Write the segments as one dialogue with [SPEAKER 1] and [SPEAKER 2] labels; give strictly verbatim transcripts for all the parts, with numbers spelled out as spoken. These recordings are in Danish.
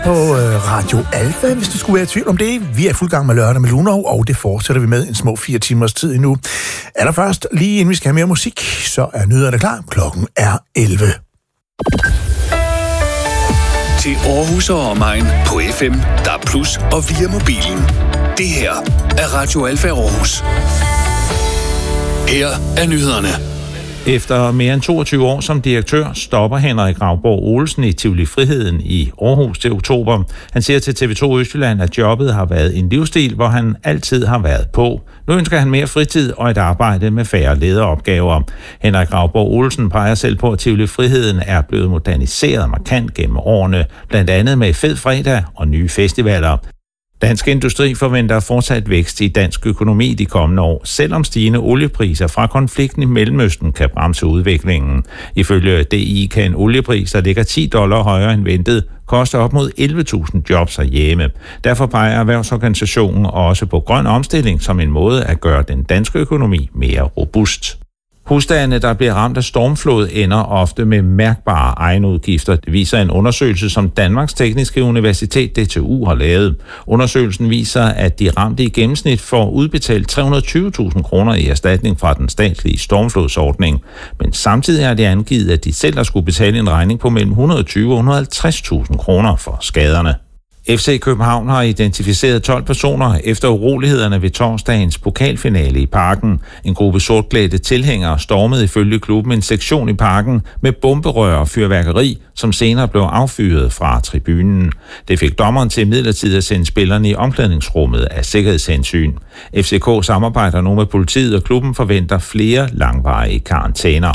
[SPEAKER 1] På øh, Radio Alfa, hvis du skulle være i tvivl om det. Vi er fuld gang med lørdag med Lunov, og det fortsætter vi med en små fire timers tid endnu. Allerførst, lige inden vi skal have mere musik, så er nyhederne klar. Klokken er elleve.
[SPEAKER 2] Til Aarhus og omegn på F M, D A B plus, og via mobilen. Det her er Radio Alfa Aarhus. Her er nyhederne.
[SPEAKER 3] Efter mere end toogtyve år som direktør stopper Henrik Rauborg Olsen i Tivoli Friheden i Aarhus til oktober. Han siger til T V to Østjylland, at jobbet har været en livsstil, hvor han altid har været på. Nu ønsker han mere fritid og et arbejde med færre lederopgaver. Henrik Rauborg Olsen peger selv på, at Tivoli Friheden er blevet moderniseret markant gennem årene, blandt andet med Fed Fredag og nye festivaler. Dansk Industri forventer fortsat vækst i dansk økonomi de kommende år, selvom stigende oliepriser fra konflikten i Mellemøsten kan bremse udviklingen. Ifølge D I kan en oliepris, der ligger ti dollar højere end ventet, koste op mod elleve tusind jobs herhjemme. Derfor peger erhvervsorganisationen også på grøn omstilling som en måde at gøre den danske økonomi mere robust. Husstande, der bliver ramt af stormflod, ender ofte med mærkbare egenudgifter. Det viser en undersøgelse, som Danmarks Tekniske Universitet D T U har lavet. Undersøgelsen viser, at de ramte i gennemsnit får udbetalt tre hundrede og tyve tusind kroner i erstatning fra den statslige stormflodsordning. Men samtidig er det angivet, at de selv har skulle betale en regning på mellem et hundrede og tyve og et hundrede og halvtreds tusind kroner for skaderne. F C København har identificeret tolv personer efter urolighederne ved torsdagens pokalfinale i Parken. En gruppe sortklædte tilhængere stormede ifølge klubben en sektion i Parken med bomberør og fyrværkeri, som senere blev affyret fra tribunen. Det fik dommeren til midlertidigt at sende spillerne i omklædningsrummet af sikkerhedshensyn. F C K samarbejder nu med politiet, og klubben forventer flere langvarige karantæner.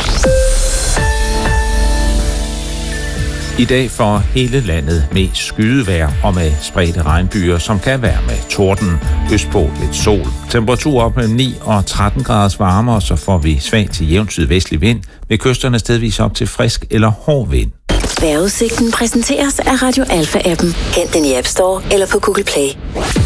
[SPEAKER 3] I dag for hele landet med skydevejr og med spredte regnbyer, som kan være med torden. Østpå lidt sol. Temperatur op mellem ni og tretten graders varmere, så får vi svag til jævn sydvestlig vind. Ved kysterne stedvis op til frisk eller hård vind.
[SPEAKER 4] Vejrudsigten præsenteres af Radio Alfa-appen. Hent den i App Store eller på Google Play.